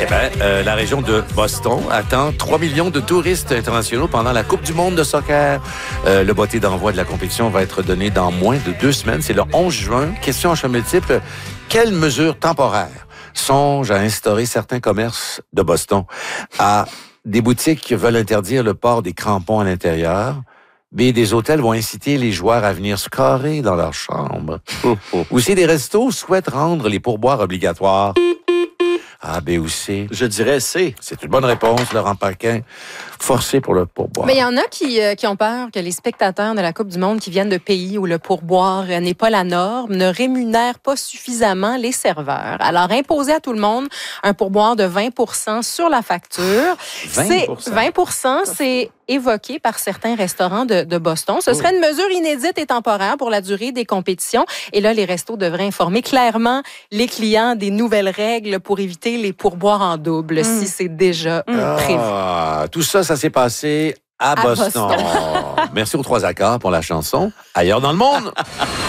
Eh bien, la région de Boston attend 3 millions de touristes internationaux pendant la Coupe du monde de soccer. Le botté d'envoi de la compétition va être donné dans moins de 2 semaines. C'est le 11 juin. Question en choix multiple. Quelles mesures temporaires songent à instaurer certains commerces de Boston? A, des boutiques veulent interdire le port des crampons à l'intérieur. B, des hôtels vont inciter les joueurs à venir se carrer dans leur chambre. Ou C, des restos souhaitent rendre les pourboires obligatoires. A, B ou C? Je dirais C. C'est une bonne réponse, Laurent Paquin. Forcé pour le pourboire. Mais il y en a qui ont peur que les spectateurs de la Coupe du monde qui viennent de pays où le pourboire n'est pas la norme ne rémunèrent pas suffisamment les serveurs. Alors, imposer à tout le monde un pourboire de 20% sur la facture. 20%, c'est évoqué par certains restaurants de Boston. Ce serait une mesure inédite et temporaire pour la durée des compétitions. Et là, les restos devraient informer clairement les clients des nouvelles règles pour éviter les pourboires en double, si c'est déjà prévu. Tout ça s'est passé à Boston. Merci aux 3 accords pour la chanson Ailleurs dans le monde.